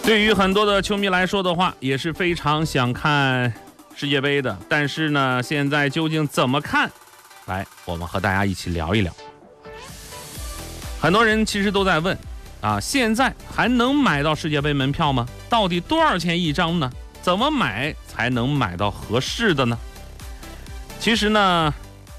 对于很多的球迷来说的话，也是非常想看世界杯的，但是呢，现在究竟怎么看？来，我们和大家一起聊一聊。很多人其实都在问啊，现在还能买到世界杯门票吗？到底多少钱一张呢？怎么买才能买到合适的呢？其实呢，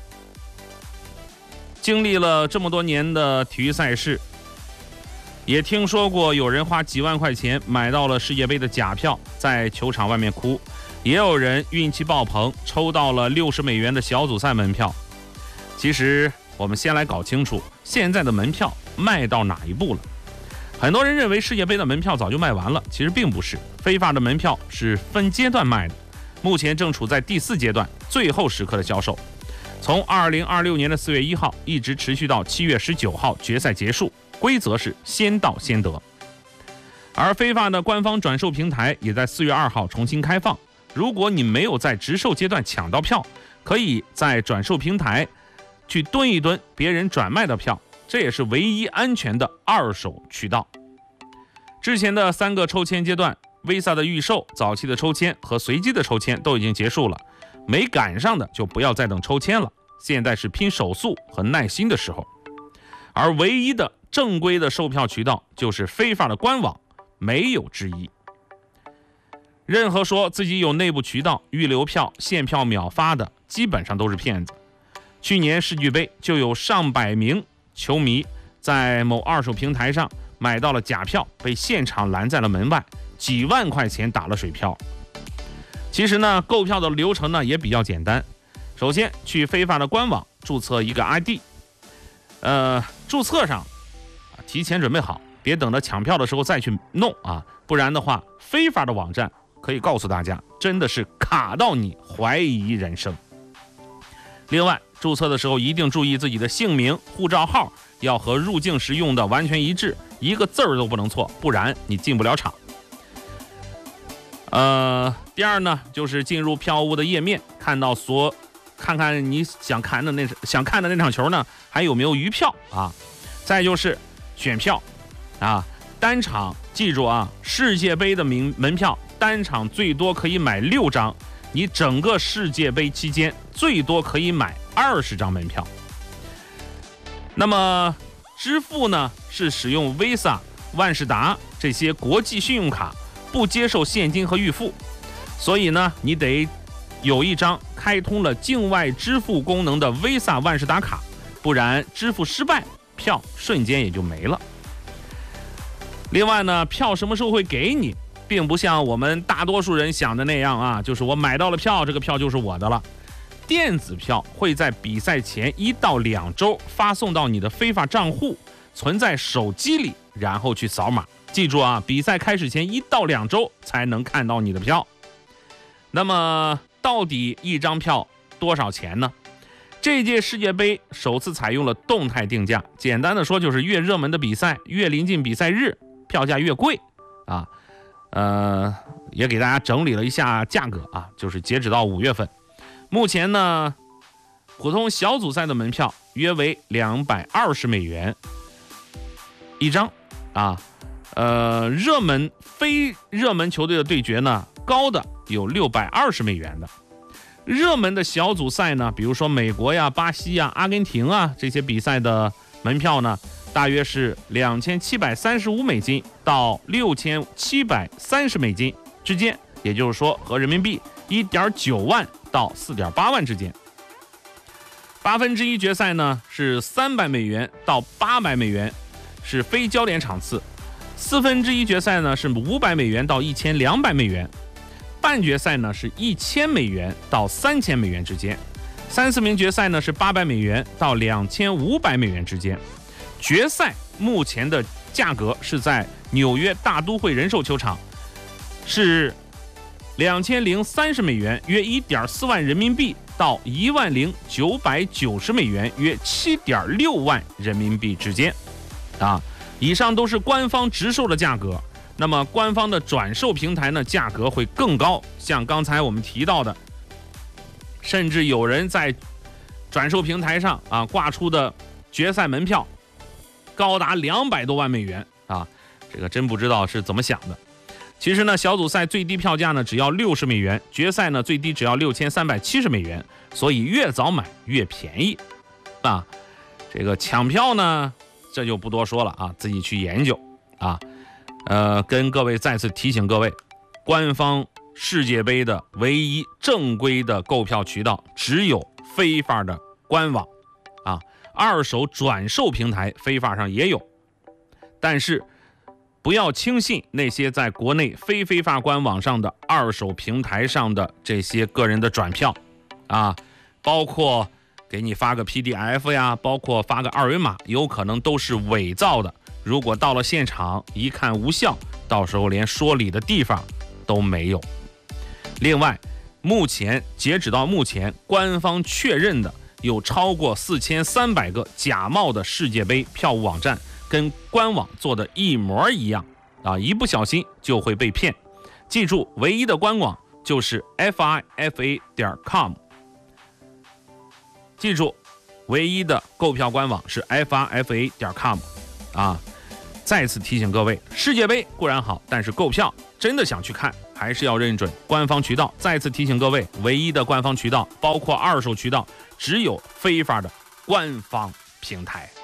经历了这么多年的体育赛事，也听说过有人花几万块钱买到了世界杯的假票，在球场外面哭，也有人运气爆棚抽到了60美元的小组赛门票。其实我们先来搞清楚现在的门票卖到哪一步了。很多人认为世界杯的门票早就卖完了，其实并不是，非法的门票是分阶段卖的，目前正处在第4阶段最后时刻的销售，从2026年的4月1号一直持续到7月19号决赛结束，规则是先到先得。而非法的官方转售平台也在4月2号重新开放，如果你没有在直售阶段抢到票，可以在转售平台去蹲一蹲别人转卖的票，这也是唯一安全的二手渠道。之前的3个抽签阶段 ，Visa 的预售、早期的抽签和随机的抽签都已经结束了，没赶上的就不要再等抽签了，现在是拼手速和耐心的时候。而唯一的正规的售票渠道就是非法的官网，没有之一。任何说自己有内部渠道预留票、限票秒发的，基本上都是骗子。去年世俱杯就有上百名球迷在某二手平台上买到了假票，被现场拦在了门外，几万块钱打了水漂。其实呢，购票的流程呢也比较简单。首先去非法的官网注册一个 ID， 注册上提前准备好，别等到抢票的时候再去弄啊，不然的话，非法的网站可以告诉大家，真的是卡到你怀疑人生。另外，注册的时候一定注意自己的姓名、护照号要和入境时用的完全一致，一个字儿都不能错，不然你进不了场。第二呢，就是进入票务的页面，看看你想看的那场球呢，还有没有余票啊？再就是选票啊，单场记住啊，世界杯的门票单场最多可以买6张，你整个世界杯期间最多可以买20张门票。那么支付呢，是使用 Visa、万事达这些国际信用卡，不接受现金和预付，所以呢，你得有一张开通了境外支付功能的 Visa 万事达卡，不然支付失败，票瞬间也就没了。另外呢，票什么时候会给你，并不像我们大多数人想的那样啊，就是我买到了票，这个票就是我的了。电子票会在比赛前1到2周发送到你的非法账户，存在手机里，然后去扫码。记住啊，比赛开始前1到2周才能看到你的票。那么到底一张票多少钱呢？这届世界杯首次采用了动态定价，简单的说就是越热门的比赛，越临近比赛日，票价越贵啊。也给大家整理了一下价格啊，就是截止到5月份，目前呢，普通小组赛的门票约为220美元一张啊。热门、非热门球队的对决呢，高的有620美元的。热门的小组赛呢，比如说美国呀、巴西呀、阿根廷啊这些比赛的门票呢，大约是2735美金到6730美金之间，也就是说和人民币1.9万到4.8万之间。1/8决赛呢是300美元到800美元，是非焦点场次。1/4决赛呢是500美元到1200美元。半决赛呢是1000美元到3000美元之间，3/4名决赛呢是800美元到2500美元之间。决赛目前的价格是在纽约大都会人寿球场，是2030美元，约1.4万人民币到10990美元，约7.6万人民币之间。以上都是官方直售的价格。那么官方的转售平台呢，价格会更高，像刚才我们提到的，甚至有人在转售平台上挂出的决赛门票高达200多万美元啊，这个真不知道是怎么想的。 其实呢，小组赛最低票价呢只要60美元，决赛呢最低只要6370美元，所以越早买越便宜啊。这个抢票呢，这就不多说了啊，自己去研究啊。跟各位再次提醒各位，官方世界杯的唯一正规的购票渠道只有非法的官网啊，二手转售平台非法上也有，但是不要轻信那些在国内非法官网上的二手平台上的这些个人的转票啊，包括给你发个 PDF 呀，包括发个二维码，有可能都是伪造的。如果到了现场一看无效，到时候连说理的地方都没有。另外，截止到目前，官方确认的有超过4300个假冒的世界杯票务网站，跟官网做的一模一样啊！一不小心就会被骗。记住，唯一的官网就是 FIFA.com。记住，唯一的购票官网是 FIFA.com 啊！再次提醒各位，世界杯固然好，但是购票真的想去看，还是要认准官方渠道。再次提醒各位，唯一的官方渠道，包括二手渠道，只有非法的官方平台。